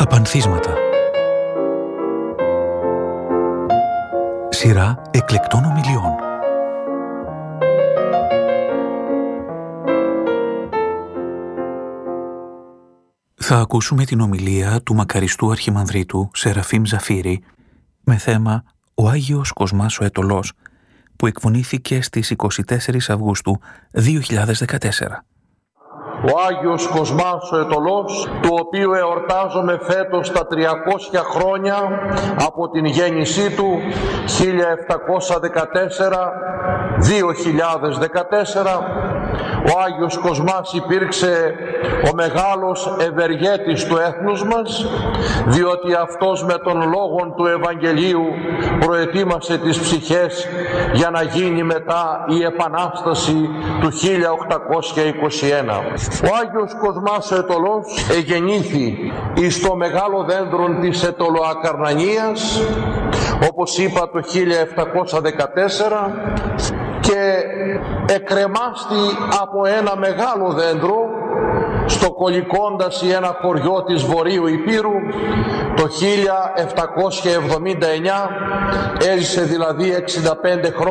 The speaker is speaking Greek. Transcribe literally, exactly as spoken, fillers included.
Τα Πανθίσματα. Σειρά εκλεκτών ομιλιών. Θα ακούσουμε την ομιλία του μακαριστού αρχιμανδρίτου Σεραφείμ Ζαφύρη με θέμα «Ο Άγιος Κοσμάς ο Αιτωλός», που εκφωνήθηκε στις εικοστή τέταρτη Αυγούστου δύο χιλιάδες δεκατέσσερα. Ο Άγιος Κοσμάς ο Αιτωλός, του οποίου εορτάζομαι φέτος τα τριακόσια χρόνια από την γέννησή του, χίλια επτακόσια δεκατέσσερα με δύο χιλιάδες δεκατέσσερα. Ο Άγιος Κοσμάς υπήρξε ο μεγάλος ευεργέτης του έθνους μας, διότι αυτός με τον λόγον του Ευαγγελίου προετοίμασε τις ψυχές για να γίνει μετά η Επανάσταση του χίλια οκτακόσια είκοσι ένα. Ο Άγιος Κοσμάς ο Αιτωλός εγεννήθη εις το μεγάλο δέντρον της Αιτωλοακαρνανίας, όπως είπα, το χίλια επτακόσια δεκατέσσερα, και εκρεμάστη από ένα μεγάλο δέντρο στο Κολικόνταση, ένα χωριό της Βορείου Υπήρου, το χίλια επτακόσια εβδομήντα εννιά. Έζησε δηλαδή εξήντα πέντε χρόνια.